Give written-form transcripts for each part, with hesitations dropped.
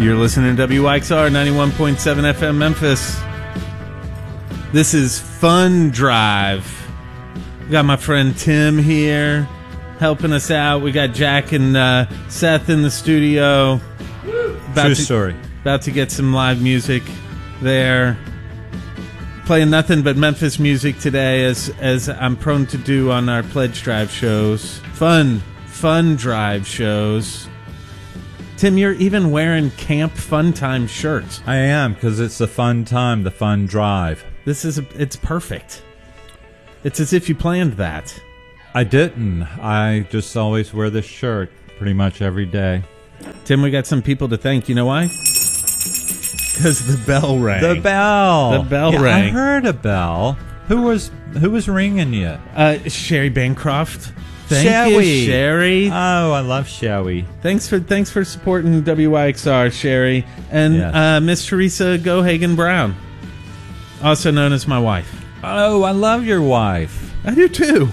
You're listening to WYXR 91.7 FM Memphis. This is Fun Drive. We got my friend Tim here helping us out. We got Jack and Seth in the studio. True story. About to get some live music there. Playing nothing but Memphis music today, as I'm prone to do on our Pledge Drive shows. Fun Drive shows. Tim, you're even wearing Camp Fun Time shirts. I am, because it's the fun time, the fun drive. It's perfect. It's as if you planned that. I didn't. I just always wear this shirt pretty much every day. Tim, we got some people to thank. You know why? Because the bell rang. The bell rang. I heard a bell. Who was ringing you? Sherry Bancroft. Thank Sherry. you, Sherry. Oh, I love Sherry. Thanks for supporting WYXR, Sherry. And yes. Miss Teresa Gohagen Brown, also known as my wife. Oh, I love your wife. I do too.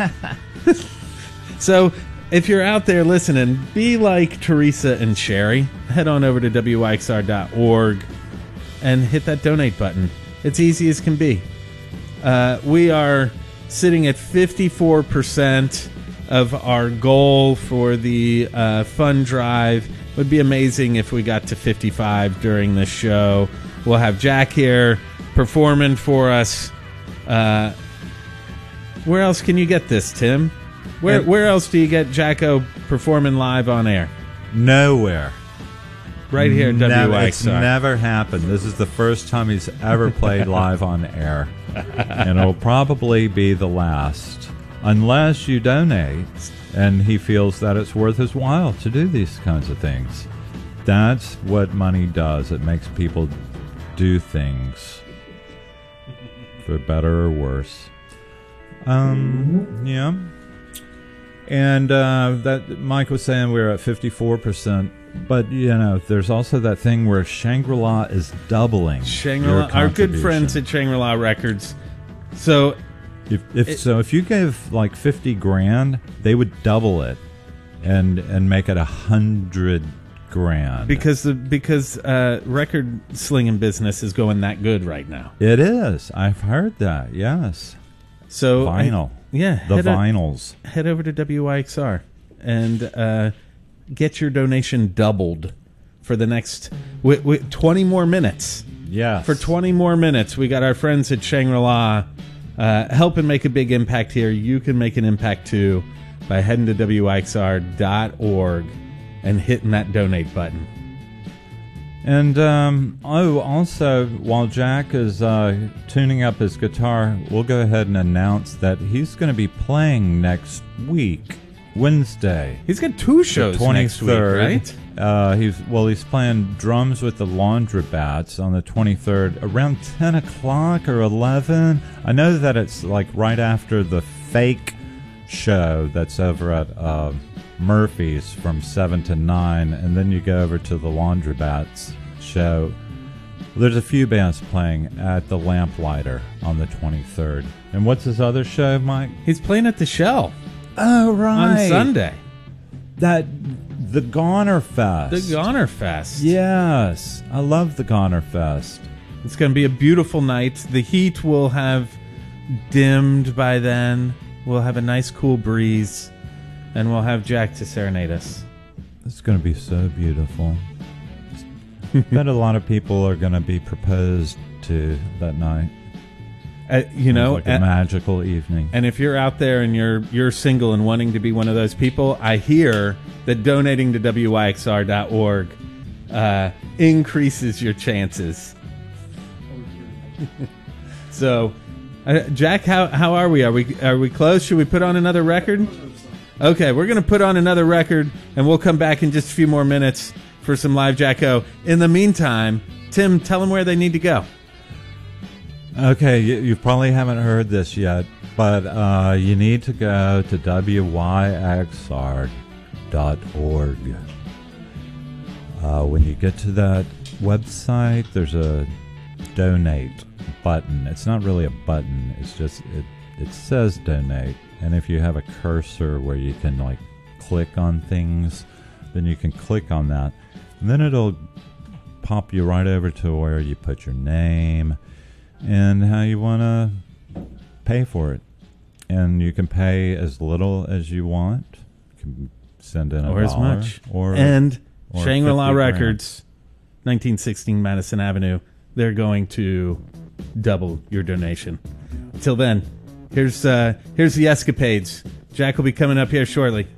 So, if you're out there listening, be like Teresa and Sherry. Head on over to WYXR.org and hit that donate button. It's easy as can be. We are sitting at 54% of our goal for the fun drive. It would be amazing if we got to 55 during this show. We'll have Jack here performing for us. Where else can you get this, Tim? Where else do you get Jacko performing live on air? Nowhere. Right here at WYXR. It's never happened. This is the first time he's ever played live on air. And it'll probably be the last. Unless you donate and he feels that it's worth his while to do these kinds of things. That's what money does. It makes people do things. For better or worse. Yeah. And that Mike was saying we're at 54%. But, you know, there's also that thing where Shangri-La is doubling. Shangri-La, our good friends at Shangri-La Records. So if you gave like 50 grand, they would double it and make it 100 grand. Because record slinging business is going that good right now. It is. I've heard that. Yes. So vinyl. Vinyls. Head over to WYXR and get your donation doubled for the next 20 more minutes. Yes. For 20 more minutes, we got our friends at Shangri-La helping make a big impact here. You can make an impact too by heading to WYXR.org and hitting that donate button. And also, while Jack is tuning up his guitar, we'll go ahead and announce that he's going to be playing next week, Wednesday. He's got two shows next week, right? He's playing drums with the Laundrobats on the 23rd around 10 o'clock or 11. I know that it's like right after the fake show that's over at Murphy's from 7 to 9, and then you go over to the Laundrobats show. There's a few bands playing at the Lamplighter on the 23rd. And what's his other show, Mike? He's playing at the Shell. Oh, right. On Sunday. The Goner Fest. The Goner Fest. Yes. I love the Goner Fest. It's going to be a beautiful night. The heat will have dimmed by then. We'll have a nice cool breeze. And we'll have Jack to serenade us. It's going to be so beautiful. I bet a lot of people are going to be proposed to that night. Like a magical evening. And if you're out there and you're single and wanting to be one of those people, I hear that donating to WYXR.org increases your chances. So, Jack, how are we? Are we close? Should we put on another record? Okay, we're going to put on another record, and we'll come back in just a few more minutes for some live Jacko. In the meantime, Tim, tell them where they need to go. Okay, you probably haven't heard this yet, but you need to go to WYXR.org. When you get to that website, there's a donate button. It's not really a button. It's just it says donate. And if you have a cursor where you can like click on things, then you can click on that. And then it'll pop you right over to where you put your name and how you want to pay for it. And you can pay as little as you want. You can send in or $1 as much. or Shangri-La 50 grand. Records, 1916 Madison Avenue. They're going to double your donation. Till then, here's the Escapades. Jack will be coming up here shortly.